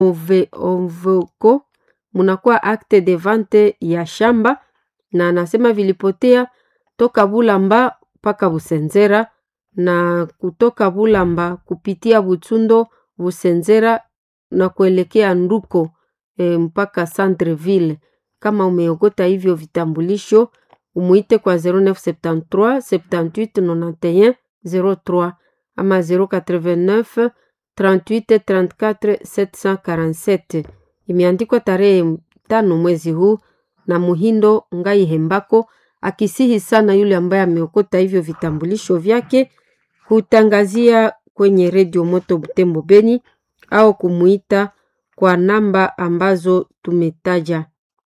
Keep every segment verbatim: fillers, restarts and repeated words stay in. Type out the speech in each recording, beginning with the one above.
Ove, Ovoko munakuwa acte de vente ya shamba, na anasema vilipotea toka Bulamba mpaka Busenzera na kutoka Bulamba kupitia Butsundo, Busenzera na kuelekea Nduko e, mpaka Centreville. Kama umeogota hivyo vitambulisho, umuite kwa zero neuf sept trois soixante-dix-huit quatre-vingt-un zero trois ama zero quatre-vingt-neuf trente-huit trente-quatre sept cent quarante-sept. Imeandikwa tarehe tano mwezi huu na Muhindo Ngai Hembako, akisihi sana yule ambaye ameokota hivyo vitambulisho vyake kutangazia kwenye Radio Moto Butembo Beni au kumuita kwa namba ambazo tumetaja.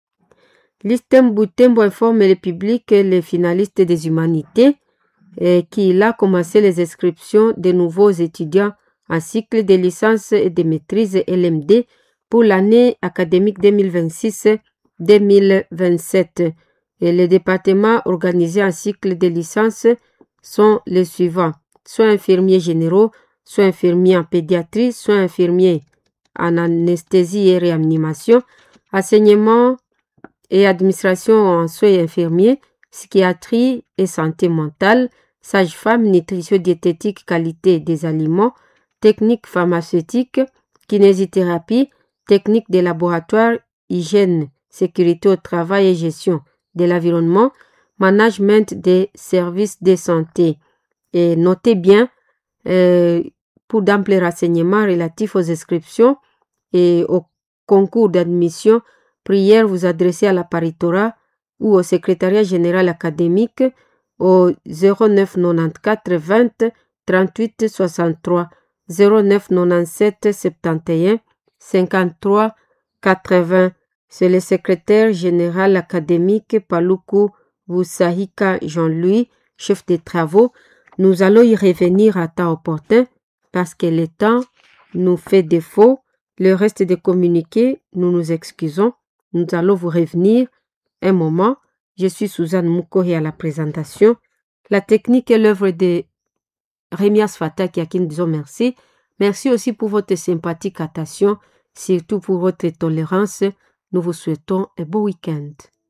L'Istem Butembo informe le public et les finalistes des humanités eh, qu'il a commencé les inscriptions de nouveaux étudiants en cycle de licence et de maîtrise L M D pour l'année académique deux mille vingt-six deux mille vingt-sept. Et les départements organisés en cycle de licence sont les suivants: soit infirmiers généraux, soit infirmiers en pédiatrie, soit infirmiers en anesthésie et réanimation, enseignement et administration en soins infirmiers, psychiatrie et santé mentale, sage-femme, nutrition diététique, qualité des aliments, technique pharmaceutique, kinésithérapie, technique de laboratoire, hygiène, sécurité au travail et gestion de l'environnement, management des services de santé. Et notez bien, euh, pour d'amples renseignements relatifs aux inscriptions et au concours d'admission, prière vous adresser à la paritorat ou au secrétariat général académique au zéro neuf quatre-vingt-quatorze vingt trente-huit soixante-trois, zéro neuf quatre-vingt-dix-sept soixante et un cinquante-trois quatre-vingts. C'est le secrétaire général académique Paluku Busahika Jean-Louis, chef des travaux. Nous allons y revenir à temps opportun parce que le temps nous fait défaut. Le reste des communiqués, nous nous excusons. Nous allons vous revenir un moment. Je suis Suzanne Mukohi à la présentation. La technique est l'œuvre de Rémias Fatak à qui nous disons merci. Merci aussi pour votre sympathique attention, surtout pour votre tolérance. Nous vous souhaitons un beau week-end.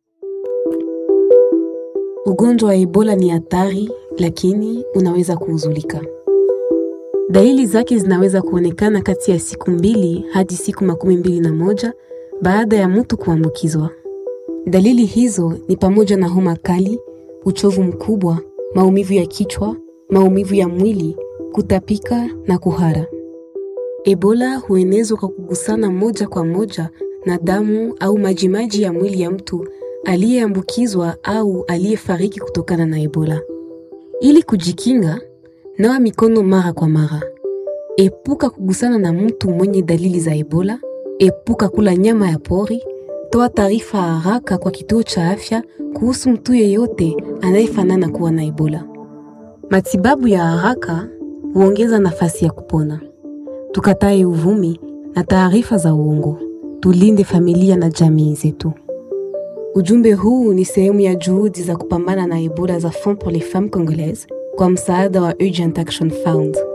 Ugonjwa wa Ebola ni hatari, lakini unaweza kuuzulika. Dalili zake zinaweza kuonekana kati ya siku mbili hadi siku makumi mbili na moja baada ya mtu kuambukizwa. Dalili hizo ni pamoja na homa kali, uchovu mkubwa, maumivu ya kichwa, maumivu ya mwili, kutapika na kuhara. Ebola huenezwa kwa kugusana moja kwa moja na damu au majimaji ya mwili ya mtu aliyeambukizwa au aliyefariki kutokana na Ebola. Ili kujikinga, nawa mikono mara kwa mara. Epuka kugusana na mtu mwenye dalili za Ebola. Epuka kula nyama ya pori. Toa taarifa haraka kwa kituo cha afya kuhusu mtu yeyote anayefanana kuwa na Ebola. Matibabu ya haraka huongeza nafasi ya kupona. Tukatae uvumi na taarifa za uongo. Tulinde familia na jamii zetu. Ujumbe huu ni sehemu ya juhudi za kupambana na Ebola za Fonds pour les Femmes Congolaises kwa msaada wa Urgent Action Fund.